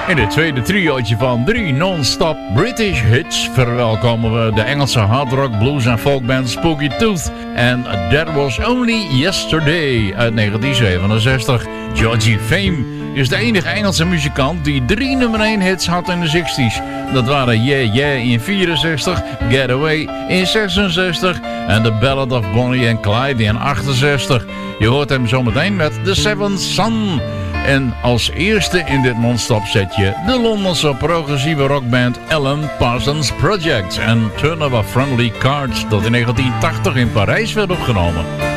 In het tweede triootje van 3 non-stop British hits verwelkomen we de Engelse hard rock, blues en folkband Spooky Tooth en That Was Only Yesterday uit 1967. Georgie Fame is de enige Engelse muzikant die 3 nummer 1 hits had in de 60s. Dat waren Yeah Yeah in 64, Getaway in 66 en The Ballad of Bonnie and Clyde in 68. Je hoort hem zometeen met The Seventh Son. En als eerste in dit non-stop setje de Londense progressieve rockband Alan Parsons Project en Turn of a Friendly Cards, dat in 1980 in Parijs werd opgenomen.